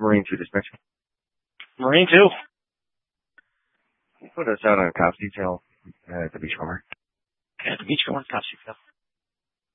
Marine 2 dispatch. Marine 2. Put us out on a cops detail at the Beachcomber. At the Beachcomber cops detail.